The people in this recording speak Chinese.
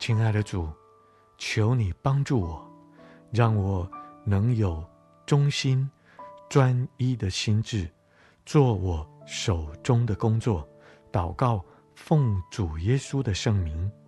亲爱的主，求你帮助我，让我能有忠心专一的心志，做我手中的工作。祷告奉主耶稣的圣名，